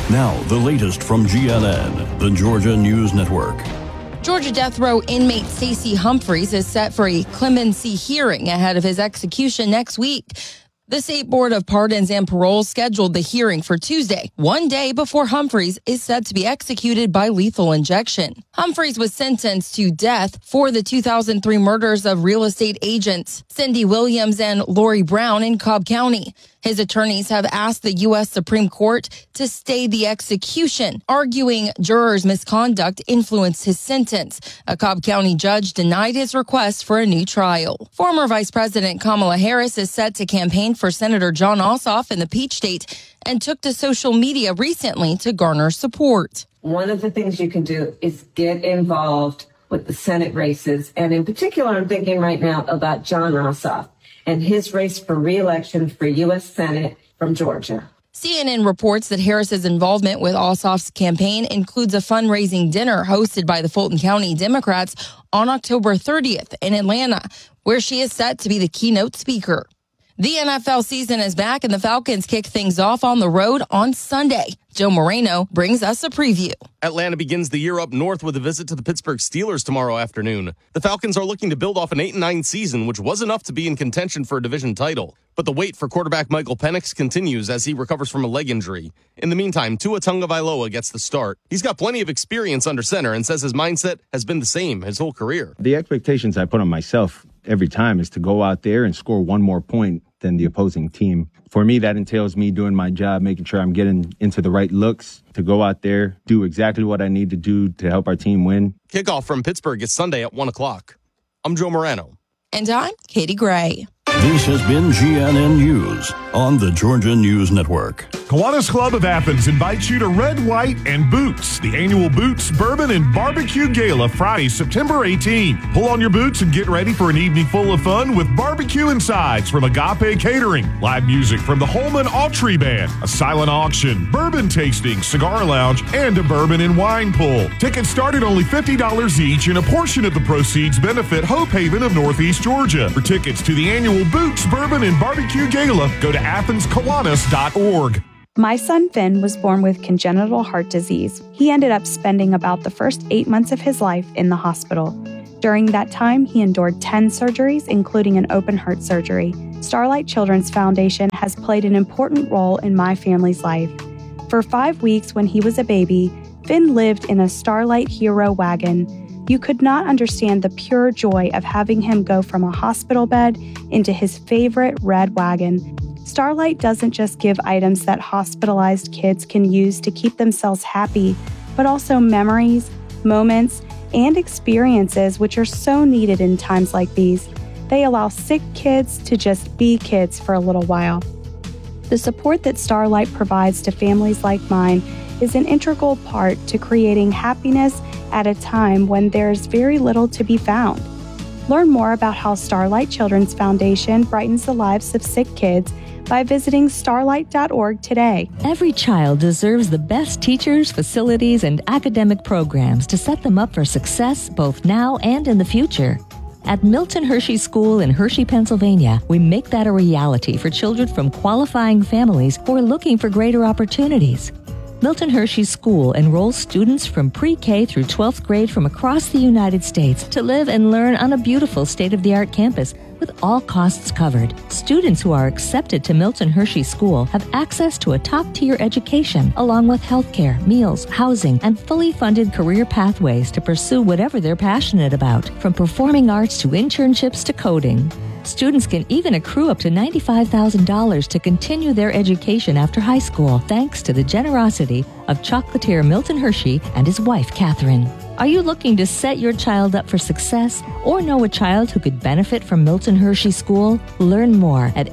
Now, the latest from GNN, the Georgia News Network. Georgia death row inmate Stacey Humphreys is set for a clemency hearing ahead of his execution next week. The State Board of Pardons and Parole scheduled the hearing for Tuesday, one day before Humphreys is set to be executed by lethal injection. Humphreys was sentenced to death for the 2003 murders of real estate agents Cindy Williams and Lori Brown in Cobb County. His attorneys have asked the U.S. Supreme Court to stay the execution, arguing jurors' misconduct influenced his sentence. A Cobb County judge denied his request for a new trial. Former Vice President Kamala Harris is set to campaign for Senator Jon Ossoff in the Peach State and took to social media recently to garner support. One of the things you can do is get involved with the Senate races. And in particular, I'm thinking right now about Jon Ossoff and his race for re-election for U.S. Senate from Georgia. CNN reports that Harris's involvement with Ossoff's campaign includes a fundraising dinner hosted by the Fulton County Democrats on October 30th in Atlanta, where she is set to be the keynote speaker. The NFL season is back and the Falcons kick things off on the road on Sunday. Joe Moreno brings us a preview. Atlanta begins the year up north with a visit to the Pittsburgh Steelers tomorrow afternoon. The Falcons are looking to build off an 8-9 season, which was enough to be in contention for a division title. But the wait for quarterback Michael Penix continues as he recovers from a leg injury. In the meantime, Tua Tagovailoa gets the start. He's got plenty of experience under center and says his mindset has been the same his whole career. The expectations I put on myself every time is to go out there and score one more point than the opposing team. For me, that entails me doing my job, making sure I'm getting into the right looks to go out there, do exactly what I need to do to help our team win. Kickoff from Pittsburgh is Sunday at 1 o'clock. I'm Joe Moreno. And I'm Katie Gray. This has been GNN News on the Georgia News Network. Kiwanis Club of Athens invites you to Red, White, and Boots, the annual Boots, Bourbon, and Barbecue Gala, Friday, September 18. Pull on your boots and get ready for an evening full of fun with barbecue and sides from Agape Catering, live music from the Holman Autry Band, a silent auction, bourbon tasting, cigar lounge, and a bourbon and wine pull. Tickets start at only $50 each, and a portion of the proceeds benefit Hope Haven of Northeast Georgia. For tickets to the annual Boots, Bourbon, and Barbecue Gala, go to AthensKiwanis.org. My son Finn was born with congenital heart disease. He ended up spending about the first 8 months of his life in the hospital. During that time, he endured 10 surgeries, including an open heart surgery. Starlight Children's Foundation has played an important role in my family's life. For 5 weeks when he was a baby, Finn lived in a Starlight Hero wagon. You could not understand the pure joy of having him go from a hospital bed into his favorite red wagon. Starlight doesn't just give items that hospitalized kids can use to keep themselves happy, but also memories, moments, and experiences which are so needed in times like these. They allow sick kids to just be kids for a little while. The support that Starlight provides to families like mine is an integral part to creating happiness at a time when there's very little to be found. Learn more about how Starlight Children's Foundation brightens the lives of sick kids by visiting starlight.org today. Every child deserves the best teachers, facilities, and academic programs to set them up for success both now and in the future. At Milton Hershey School in Hershey, Pennsylvania, we make that a reality for children from qualifying families who are looking for greater opportunities. Milton Hershey School enrolls students from pre-K through 12th grade from across the United States to live and learn on a beautiful state-of-the-art campus with all costs covered. Students who are accepted to Milton Hershey School have access to a top-tier education, along with healthcare, meals, housing, and fully funded career pathways to pursue whatever they're passionate about, from performing arts to internships to coding. Students can even accrue up to $95,000 to continue their education after high school, thanks to the generosity of chocolatier Milton Hershey and his wife, Catherine. Are you looking to set your child up for success or know a child who could benefit from Milton Hershey School? Learn more at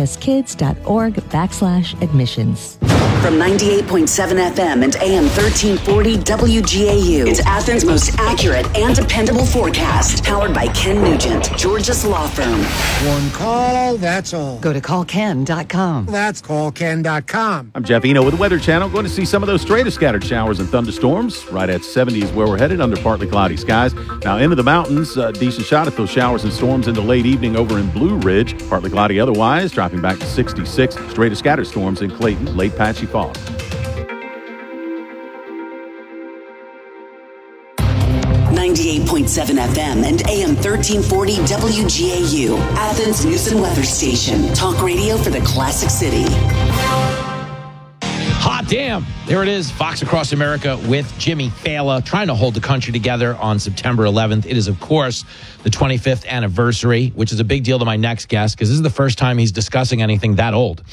mhskids.org/admissions. From 98.7 FM and AM 1340 WGAU, it's Athens' most accurate and dependable forecast. Powered by Ken Nugent, Georgia's law firm. One call, that's all. Go to callken.com. That's callken.com. I'm Jeff Eno with the Weather Channel. Going to see some of those straight scattered showers and thunderstorms. Right at 70 is where we're headed under partly cloudy skies. Now into the mountains, decent shot at those showers and storms into late evening over in Blue Ridge. Partly cloudy otherwise, dropping back to 66. Straight scattered storms in Clayton, late patchy fog. FM and AM 1340 WGAU, Athens News and Weather Station. Talk radio for the Classic City. Hot damn. There it is. Fox Across America with Jimmy Fallon trying to hold the country together on September 11th. It is, of course, the 25th anniversary, which is a big deal to my next guest because this is the first time he's discussing anything that old.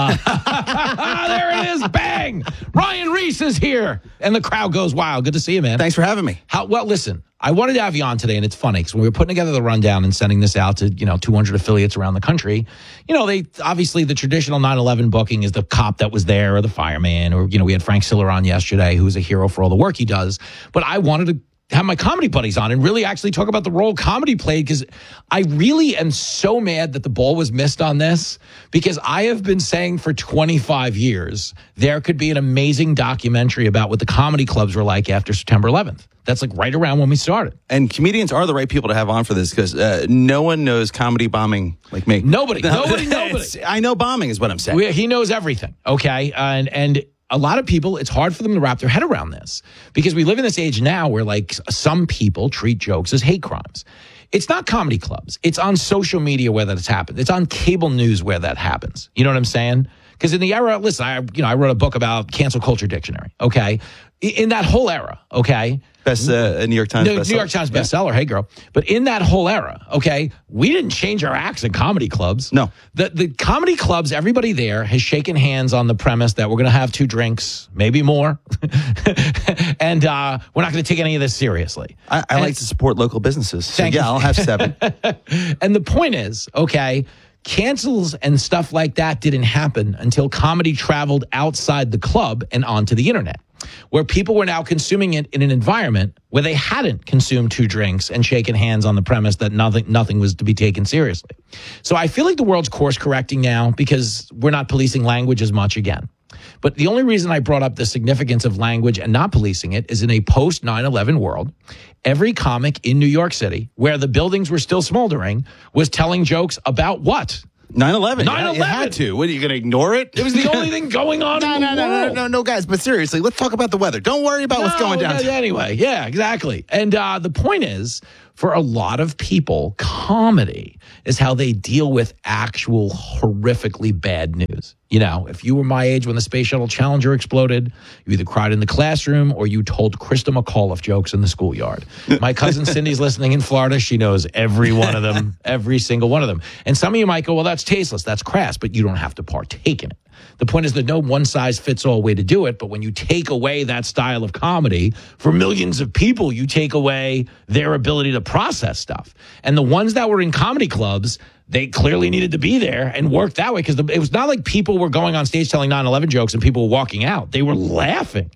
There it is. Bang. Ryan Reese is here. And the crowd goes wild. Good to see you, man. Thanks for having me. Well, listen, I wanted to have you on today, and it's funny because when we were putting together the rundown and sending this out to, 200 affiliates around the country, they obviously the traditional 9/11 booking is the cop that was there or the fireman, or, we had Frank Siller on yesterday, who's a hero for all the work he does. But I wanted to have my comedy buddies on and really actually talk about the role comedy played, because I really am so mad that the ball was missed on this, because I have been saying for 25 years there could be an amazing documentary about what the comedy clubs were like after September 11th. That's like right around when we started. And comedians are the right people to have on for this, because no one knows comedy bombing like me. Nobody. I know bombing is what I'm saying. He knows everything, okay? And a lot of people, it's hard for them to wrap their head around this, because we live in this age now where like some people treat jokes as hate crimes. It's not comedy clubs. It's on social media where that's happened. It's on cable news where that happens. You know what I'm saying? Because in the era, listen, I wrote a book about cancel culture dictionary, okay? In that whole era, okay? Best New York Times bestseller. New York Times bestseller, hey girl. But in that whole era, okay, we didn't change our acts in comedy clubs. No. The comedy clubs, everybody there has shaken hands on the premise that we're going to have 2 drinks, maybe more. And we're not going to take any of this seriously. I like to support local businesses. So Thank you. I'll have 7. And the point is, okay, cancels and stuff like that didn't happen until comedy traveled outside the club and onto the internet, where people were now consuming it in an environment where they hadn't consumed 2 drinks and shaken hands on the premise that nothing was to be taken seriously. So I feel like the world's course correcting now, because we're not policing language as much again. But the only reason I brought up the significance of language and not policing it is in a post 9/11 world, every comic in New York City, where the buildings were still smoldering, was telling jokes about what? 9/11. 9/11. You had to. What, are you going to ignore it? It was the only thing going on in the world. No, guys. But seriously, let's talk about the weather. Don't worry about what's going down. Anyway, yeah, exactly. And the point is, for a lot of people, comedy is how they deal with actual horrifically bad news. If you were my age when the Space Shuttle Challenger exploded, you either cried in the classroom or you told Krista McAuliffe jokes in the schoolyard. My cousin Cindy's listening in Florida. She knows every one of them, every single one of them. And some of you might go, well, that's tasteless, that's crass, but you don't have to partake in it. The point is there's no one-size-fits-all way to do it, but when you take away that style of comedy, for millions of people, you take away their ability to process stuff. And the ones that were in comedy clubs, they clearly needed to be there and work that way, because it was not like people were going on stage telling 9/11 jokes and people were walking out. They were laughing.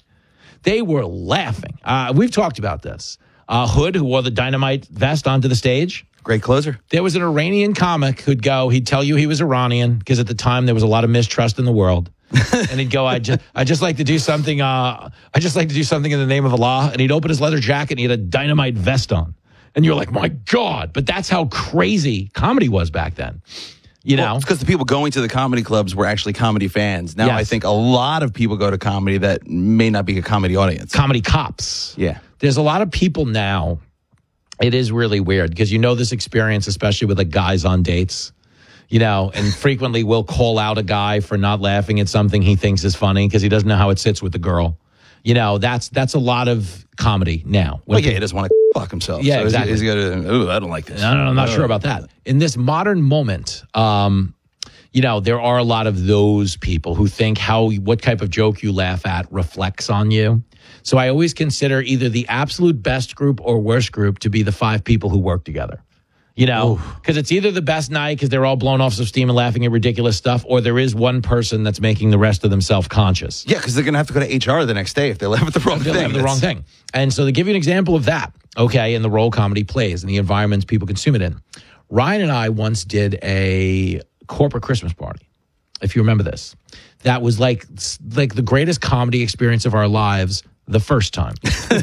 We've talked about this. Hood, who wore the dynamite vest onto the stage. Great closer. There was an Iranian comic who'd go, he'd tell you he was Iranian, because at the time there was a lot of mistrust in the world. And he'd go, I just like to do something in the name of Allah. And he'd open his leather jacket and he had a dynamite vest on. And you're like, my God. But that's how crazy comedy was back then. It's because the people going to the comedy clubs were actually comedy fans. Now, yes. I think a lot of people go to comedy that may not be a comedy audience. Comedy cops. Yeah. There's a lot of people now. It is really weird, because this experience, especially with the guys on dates, and frequently we'll call out a guy for not laughing at something he thinks is funny because he doesn't know how it sits with the girl. That's a lot of comedy now. He doesn't want to fuck himself. Yeah, so exactly. He's got to, I don't like this. No, I'm not sure about that. In this modern moment, there are a lot of those people who think what type of joke you laugh at reflects on you. So I always consider either the absolute best group or worst group to be the 5 people who work together. Because it's either the best night because they're all blown off some steam and laughing at ridiculous stuff, or there is one person that's making the rest of them self-conscious. Yeah, because they're going to have to go to HR the next day if they laugh at the wrong thing. And so to give you an example of that, okay, in the role comedy plays and the environments people consume it in, Ryan and I once did a corporate Christmas party, if you remember this. That was like the greatest comedy experience of our lives the first time.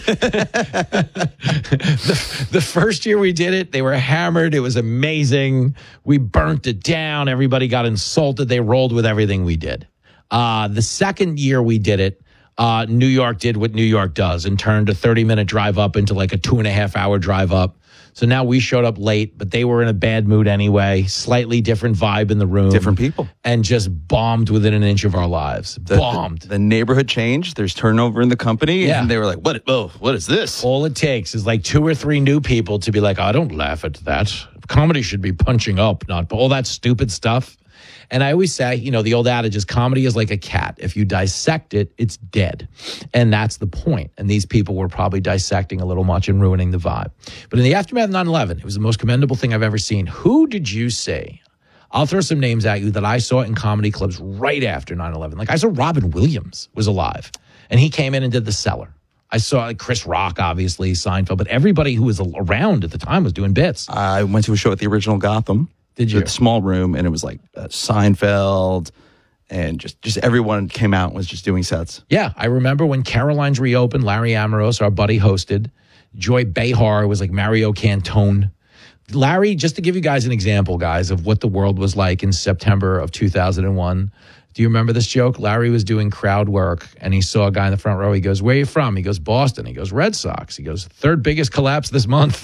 the first year we did it, they were hammered. It was amazing. We burnt it down. Everybody got insulted. They rolled with everything we did. The second year we did it, New York did what New York does and turned a 30-minute drive up into like a 2.5-hour drive up. So now we showed up late, but they were in a bad mood anyway. Slightly different vibe in the room. Different people. And just bombed within an inch of our lives. Bombed. The neighborhood changed. There's turnover in the company. Yeah. And they were like, what is this? All it takes is like 2 or 3 new people to be like, I don't laugh at that. Comedy should be punching up, not all that stupid stuff. And I always say, the old adage is comedy is like a cat. If you dissect it, it's dead. And that's the point. And these people were probably dissecting a little much and ruining the vibe. But in the aftermath of 9/11, it was the most commendable thing I've ever seen. Who did you see? I'll throw some names at you that I saw in comedy clubs right after 9/11. Like I saw Robin Williams was alive, and he came in and did The Cellar. I saw Chris Rock, obviously, Seinfeld, but everybody who was around at the time was doing bits. I went to a show at the original Gotham. Did you? The small room, and it was like Seinfeld, and just everyone came out and was just doing sets. Yeah, I remember when Caroline's reopened, Larry Amorose, our buddy, hosted. Joy Behar was like Mario Cantone. Larry, just to give you guys an example, guys, of what the world was like in September of 2001. Do you remember this joke? Larry was doing crowd work, and he saw a guy in the front row. He goes, where are you from? He goes, Boston. He goes, Red Sox. He goes, third biggest collapse this month.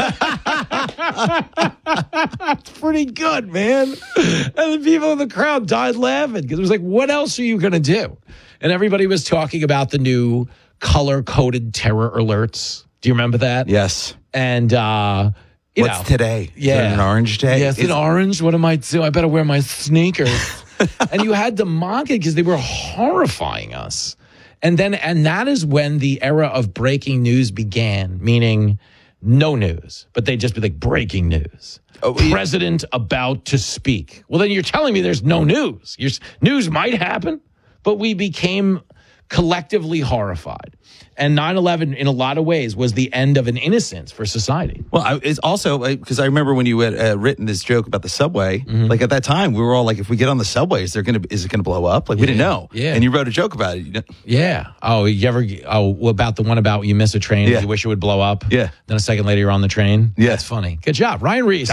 It's pretty good, man. And the people in the crowd died laughing because it was like, what else are you going to do? And everybody was talking about the new color-coded terror alerts. Do you remember that? Yes. And, what's today? Yeah. Is it an orange day? Yes, it's orange. What am I doing? I better wear my sneakers. And you had to mock it because they were horrifying us. And that is when the era of breaking news began, meaning no news, but they'd just be like breaking news. President about to speak. Well, then you're telling me there's no news. News might happen, but we became collectively horrified. And 9/11, in a lot of ways, was the end of an innocence for society. Well, it's also because I remember when you had written this joke about the subway. Mm-hmm. Like at that time, we were all like, "If we get on the subway, is it going to blow up?" Like we didn't know. Yeah. And you wrote a joke about it. Yeah. Oh, about the one about you miss a train, you wish it would blow up. Yeah. Then a second later, you're on the train. Yeah. That's funny. Good job, Ryan Reese.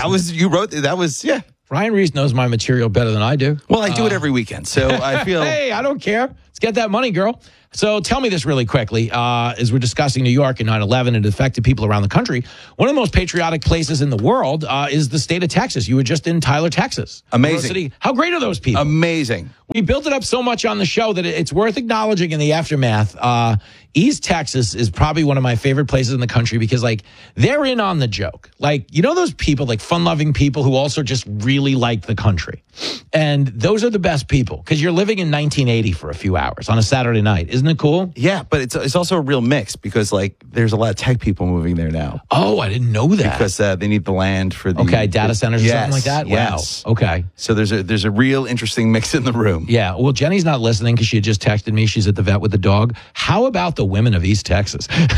Yeah. Ryan Reese knows my material better than I do. Well, I do it every weekend, so I feel. Hey, I don't care. Let's get that money, girl. So tell me this really quickly. As we're discussing New York and 9/11 and it affected people around the country, one of the most patriotic places in the world is the state of Texas. You were just in Tyler, Texas. Amazing. How great are those people? Amazing. We built it up so much on the show that it's worth acknowledging in the aftermath. East Texas is probably one of my favorite places in the country because, like, they're in on the joke. Like, you know those people, like fun-loving people who also just really like the country. And those are the best people because you're living in 1980 for a few hours on a Saturday night. Isn't it cool? Yeah, but it's also a real mix because, like, there's a lot of tech people moving there now. Oh, I didn't know that. Because they need the land for the... Okay, data centers or something like that? Yes. Wow. Okay. So there's a real interesting mix in the room. Yeah. Well, Jenny's not listening because she had just texted me. She's at the vet with the dog. How about the women of East Texas?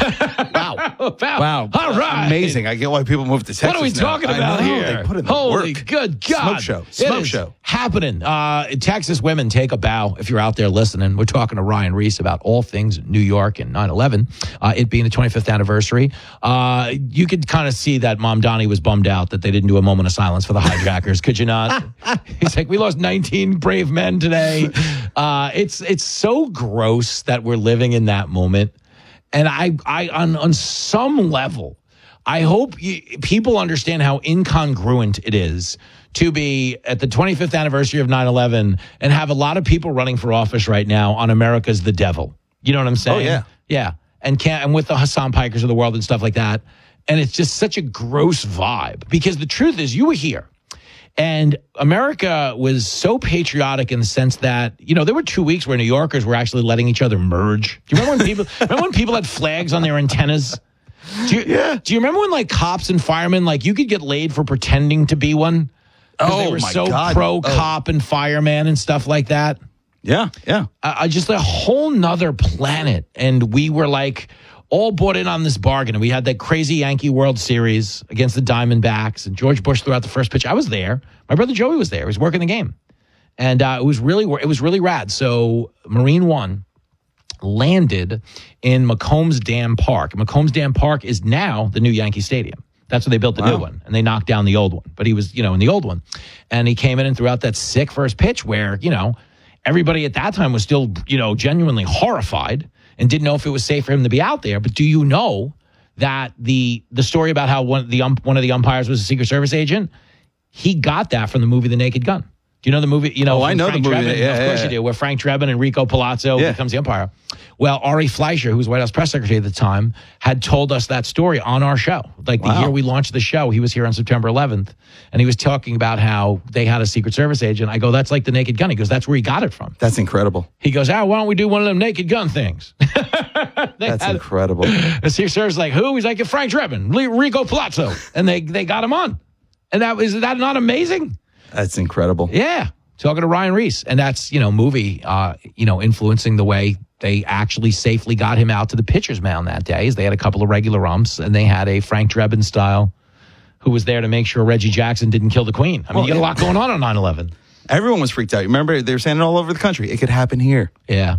Wow. Wow. All right. Amazing. I get why people move to Texas. What are we talking about here? They put in the Holy work. good God. Smoke show. Happening. Texas women, take a bow if you're out there listening. We're talking to Ryan Reese about all things New York and 9/11. It being the 25th anniversary. You could kind of see that Mom Donnie was bummed out that they didn't do a moment of silence for the hijackers. Could you not? He's like, we lost 19 brave men today. It's so gross that we're living in that moment. And I on some level, I hope people understand how incongruent it is to be at the 25th anniversary of 9/11 and have a lot of people running for office right now on America's the devil. You know what I'm saying? Oh, yeah. Yeah. And with the Hassan Pikers of the world and stuff like that. And it's just such a gross vibe because the truth is you were here. And America was so patriotic in the sense that, you know, there were 2 weeks where New Yorkers were actually letting each other merge. Do you remember when people had flags on their antennas? Do you remember when, like, cops and firemen, like, you could get laid for pretending to be one? They were so pro-cop and fireman and stuff like that. Yeah. Just a whole nother planet. And we were, like, all bought in on this bargain. And we had that crazy Yankee World Series against the Diamondbacks. And George Bush threw out the first pitch. I was there. My brother Joey was there. He was working the game. And it was really rad. So Marine One landed in McCombs Dam Park. McCombs Dam Park is now the new Yankee Stadium. That's where they built the new one. And they knocked down the old one. But he was, in the old one. And he came in and threw out that sick first pitch where, everybody at that time was still, genuinely horrified. and didn't know if it was safe for him to be out there. But do you know that the story about how one of the umpires was a Secret Service agent, he got that from the movie The Naked Gun. Do you know the movie? You know, I know Frank the movie. Drebin, of course you do, where Frank Drebin and Rico Palazzo becomes the umpire. Well, Ari Fleischer, who was White House press secretary at the time, had told us that story on our show. Like the year we launched the show, he was here on September 11th, and he was talking about how they had a Secret Service agent. I go, that's like The Naked Gun. He goes, that's where he got it from. That's incredible. He goes, why don't we do one of them Naked Gun things? That's incredible. The Secret Service like, who? He's like, Frank Drebin, Rico Palazzo. And they got him on. And is that not amazing? That's incredible. Yeah. Talking to Ryan Reese. And that's, movie, influencing the way they actually safely got him out to the pitcher's mound that day. Is they had a couple of regular umps, and they had a Frank Drebin style who was there to make sure Reggie Jackson didn't kill the Queen. I mean, you got a lot going on 9/11. Everyone was freaked out. Remember, they were saying it all over the country. It could happen here. Yeah.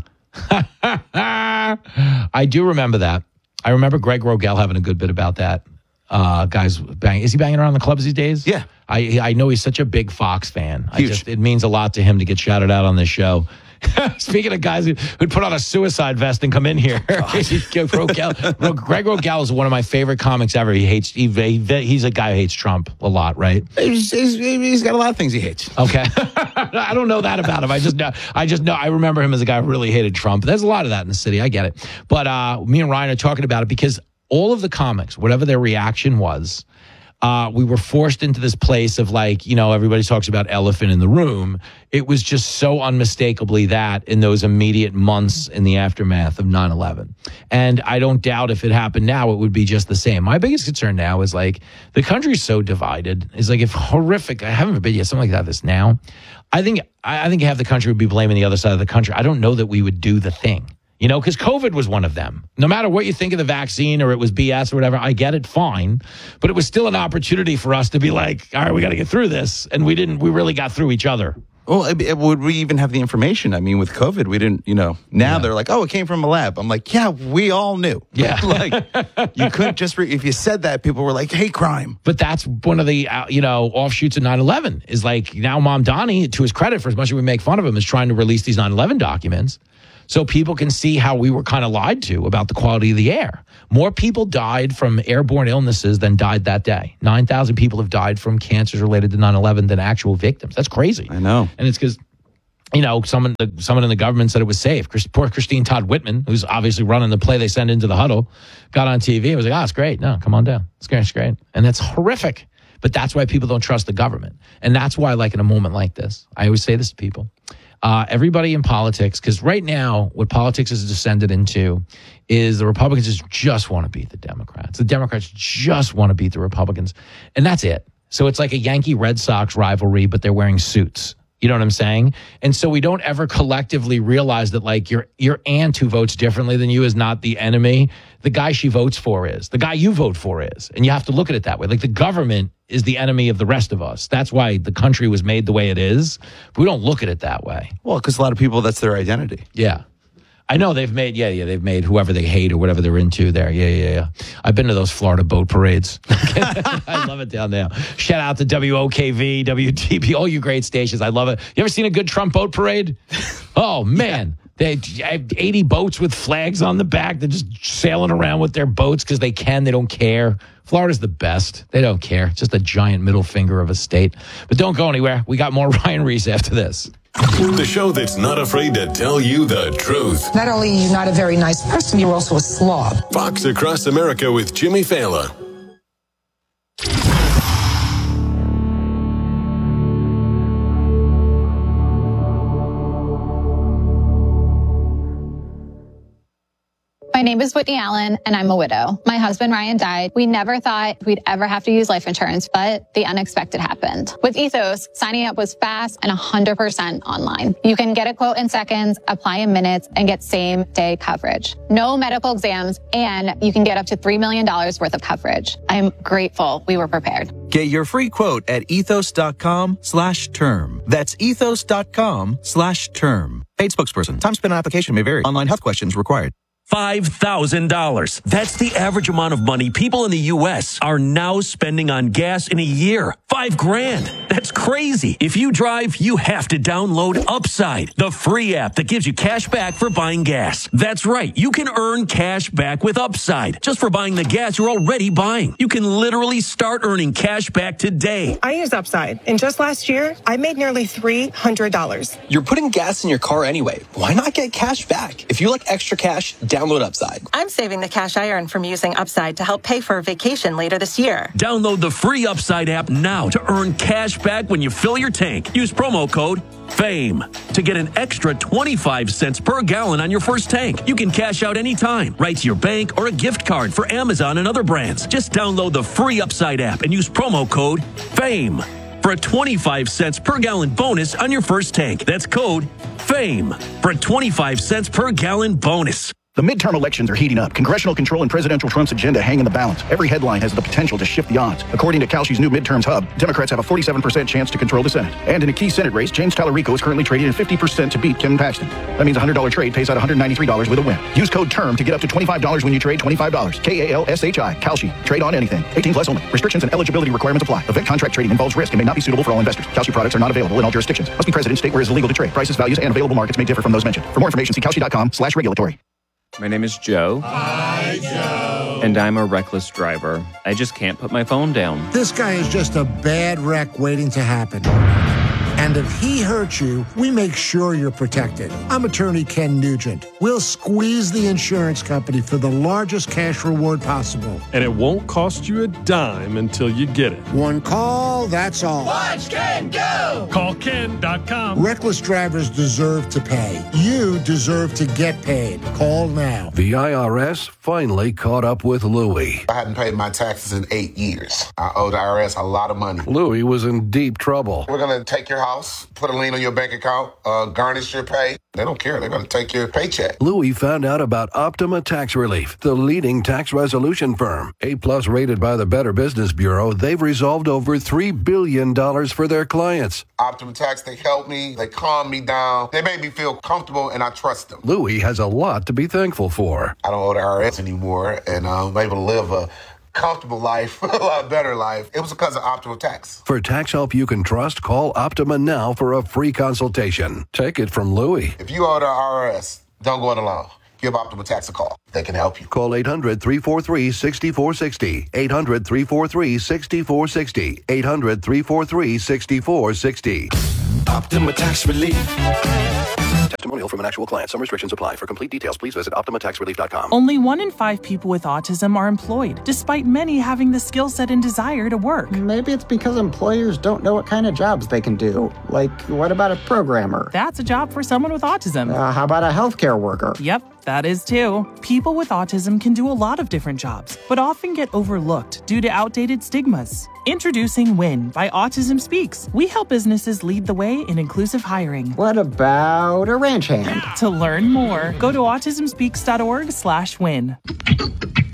I do remember that. I remember Greg Rogel having a good bit about that. Guys banging. Is he banging around the clubs these days? Yeah. I know he's such a big Fox fan. Huge. It means a lot to him to get shouted out on this show. Speaking of guys who'd put on a suicide vest and come in here, Greg Rogel is one of my favorite comics ever. He's a guy who hates Trump a lot, right? He's got a lot of things he hates. Okay. I don't know that about him. I just know I remember him as a guy who really hated Trump. There's a lot of that in the city. I get it. But me and Ryan are talking about it because all of the comics, whatever their reaction was, we were forced into this place of everybody talks about elephant in the room. It was just so unmistakably that in those immediate months in the aftermath of 9/11. And I don't doubt if it happened now, it would be just the same. My biggest concern now is the country's so divided. It's if horrific, I haven't forbid yet, something like that this now. I think half the country would be blaming the other side of the country. I don't know that we would do the thing. Because COVID was one of them. No matter what you think of the vaccine or it was BS or whatever, I get it, fine. But it was still an opportunity for us to be like, all right, we got to get through this. And we really got through each other. Well, would we even have the information? I mean, with COVID, we didn't, now they're like, oh, it came from a lab. I'm like, yeah, we all knew. Yeah. You couldn't just, if you said that, people were like, hate crime. But that's one of the, offshoots of 9/11 is now Mamdani, to his credit, for as much as we make fun of him, is trying to release these 9/11 documents. So people can see how we were kind of lied to about the quality of the air. More people died from airborne illnesses than died that day. 9,000 people have died from cancers related to 9/11 than actual victims. That's crazy. I know. And it's because, someone in the government said it was safe. Poor Christine Todd Whitman, who's obviously running the play they send into the huddle, got on TV. It was like, it's great. No, come on down. It's great. And that's horrific. But that's why people don't trust the government. And that's why, in a moment like this, I always say this to people. Everybody in politics, because right now what politics has descended into is the Republicans just want to beat the Democrats. The Democrats just want to beat the Republicans. And that's it. So it's like a Yankee-Red Sox rivalry, but they're wearing suits. You know what I'm saying? And so we don't ever collectively realize that your aunt who votes differently than you is not the enemy. The guy she votes for is. The guy you vote for is. And you have to look at it that way. The government is the enemy of the rest of us. That's why the country was made the way it is. But we don't look at it that way. Well, because a lot of people, that's their identity. Yeah. I know they've made whoever they hate or whatever they're into there. Yeah. I've been to those Florida boat parades. I love it down there. Shout out to WOKV, WTP, all you great stations. I love it. You ever seen a good Trump boat parade? Oh, man. They have 80 boats with flags on the back. They're just sailing around with their boats because they can. They don't care. Florida's the best. They don't care. Just a giant middle finger of a state. But don't go anywhere. We got more Ryan Reese after this. The show that's not afraid to tell you the truth. Not only are you not a very nice person, you're also a slob. Fox Across America with Jimmy Fallon. My name is Whitney Allen, and I'm a widow. My husband, Ryan, died. We never thought we'd ever have to use life insurance, but the unexpected happened. With Ethos, signing up was fast and 100% online. You can get a quote in seconds, apply in minutes, and get same-day coverage. No medical exams, and you can get up to $3 million worth of coverage. I'm grateful we were prepared. Get your free quote at ethos.com/term. That's ethos.com/term. Paid spokesperson. Time spent on application may vary. Online health questions required. $5,000. That's the average amount of money people in the U.S. are now spending on gas in a year. $5,000. That's crazy. If you drive, you have to download Upside, the free app that gives you cash back for buying gas. That's right. You can earn cash back with Upside just for buying the gas you're already buying. You can literally start earning cash back today. I use Upside, and just last year, I made nearly $300. You're putting gas in your car anyway. Why not get cash back? If you like extra cash, download Upside. I'm saving the cash I earn from using Upside to help pay for a vacation later this year. Download the free Upside app now to earn cash back when you fill your tank. Use promo code FAME to get an extra 25 cents per gallon on your first tank. You can cash out anytime, right to your bank or a gift card for Amazon and other brands. Just download the free Upside app and use promo code FAME for a 25 cents per gallon bonus on your first tank. That's code FAME for a 25 cents per gallon bonus. The midterm elections are heating up. Congressional control and Presidential Trump's agenda hang in the balance. Every headline has the potential to shift the odds. According to Kalshi's new midterms hub, Democrats have a 47% chance to control the Senate. And in a key Senate race, James Tallarico is currently trading at 50% to beat Kevin Paxton. That means a $100 trade pays out $193 with a win. Use code TERM to get up to $25 when you trade $25. KALSHI. Kalshi. Trade on anything. 18 plus only. Restrictions and eligibility requirements apply. Event contract trading involves risk and may not be suitable for all investors. Kalshi products are not available in all jurisdictions. Must be present in state where it is illegal to trade. Prices, values, and available markets may differ from those mentioned. For more information, see Kalshi.com/regulatory. My name is Joe. Hi, Joe. And I'm a reckless driver. I just can't put my phone down. This guy is just a bad wreck waiting to happen. And if he hurts you, we make sure you're protected. I'm attorney Ken Nugent. We'll squeeze the insurance company for the largest cash reward possible. And it won't cost you a dime until you get it. One call, that's all. Watch Ken go! Call Ken.com. Reckless drivers deserve to pay. You deserve to get paid. Call now. The IRS finally caught up with Louie. I hadn't paid my taxes in 8 years. I owed the IRS a lot of money. Louie was in deep trouble. We're going to take your house, put a lien on your bank account, garnish your pay. They don't care. They're going to take your paycheck. Louie found out about Optima Tax Relief, the leading tax resolution firm. A+ rated by the Better Business Bureau, they've resolved over $3 billion for their clients. Optima Tax, they helped me. They calmed me down. They made me feel comfortable, and I trust them. Louie has a lot to be thankful for. I don't owe the IRS anymore, and I'm able to live a comfortable life, a lot better life. It was because of Optima Tax. For tax help you can trust, call Optima now for a free consultation. Take it from Louie. If you owe the IRS, don't go it alone. Give Optima Tax a call. They can help you. Call 800-343-6460. 800-343-6460. 800-343-6460. Optima Tax Relief. Testimonial from an actual client. Some restrictions apply. For complete details, please visit OptimaTaxRelief.com. Only 1 in 5 people with autism are employed, despite many having the skill set and desire to work. Maybe it's because employers don't know what kind of jobs they can do. Like, what about a programmer? That's a job for someone with autism. How about a healthcare worker? Yep, that is too. People with autism can do a lot of different jobs, but often get overlooked due to outdated stigmas. Introducing WIN by Autism Speaks. We help businesses lead the way in inclusive hiring. What about a ranch hand? To learn more, go to autismspeaks.org/win.